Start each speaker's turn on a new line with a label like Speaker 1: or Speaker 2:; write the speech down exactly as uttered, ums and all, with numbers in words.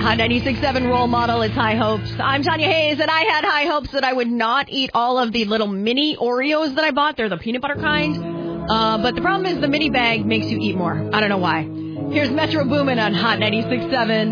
Speaker 1: Hot ninety-six point seven role model. It's High Hopes. I'm Tanya Hayes, and I had high hopes that I would not eat all of the little mini Oreos that I bought. They're the peanut butter kind. Uh, but the problem is the mini bag makes you eat more. I don't know why. Here's Metro Boomin on Hot ninety-six point seven.